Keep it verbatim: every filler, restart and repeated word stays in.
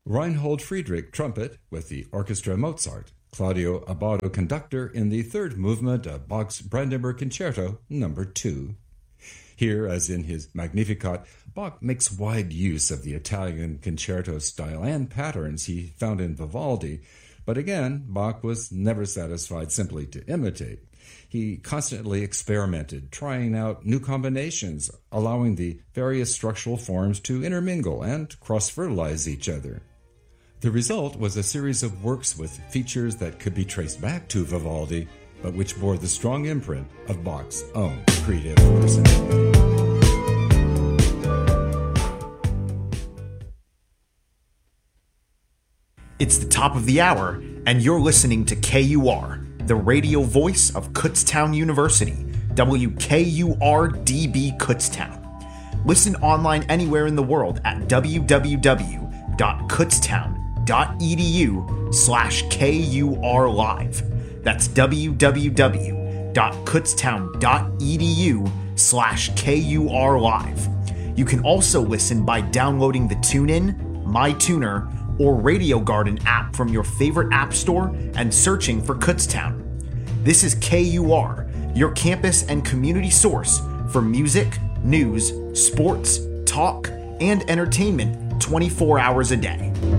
Reinhold Friedrich, trumpet, with the Orchestra Mozart. Claudio Abbado, conductor, in the third movement of Bach's Brandenburg Concerto number two. Here, as in his Magnificat, Bach makes wide use of the Italian concerto style and patterns he found in Vivaldi, but again, Bach was never satisfied simply to imitate. He constantly experimented, trying out new combinations, allowing the various structural forms to intermingle and cross-fertilize each other. The result was a series of works with features that could be traced back to Vivaldi, but which bore the strong imprint of Bach's own creative personality. It's the top of the hour, and you're listening to K U R, the radio voice of Kutztown University, W K U R D B Kutztown. Listen online anywhere in the world at w w w dot kutztown dot e d u slash K U R live. That's w w w dot kutztown dot e d u slash K U R live. You can also listen by downloading the TuneIn, MyTuner, or Radio Garden app from your favorite app store and searching for Kutztown. This is K U R, your campus and community source for music, news, sports, talk, and entertainment twenty-four hours a day.